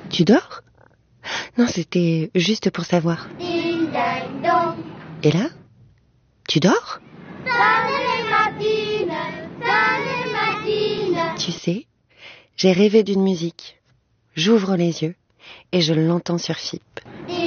Tu dors? Non, c'était juste pour savoir. Ding ding dong. Et là? Tu dors? Salut Martine, salut Martine. Tu sais, j'ai rêvé d'une musique. J'ouvre les yeux et je l'entends sur FIP. Ding